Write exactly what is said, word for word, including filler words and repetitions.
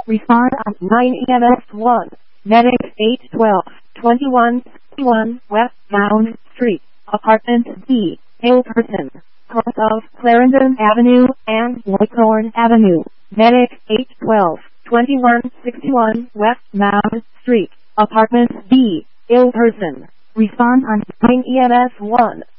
Respond on nine E M S one. Medic eight twelve, twenty-one sixty-one West Mound Street, Apartment B, ill person, cross of Clarendon Avenue and Whitehorn Avenue. Medic eight twelve, twenty-one sixty-one West Mound Street, Apartment B, ill person. Respond on nine E M S one.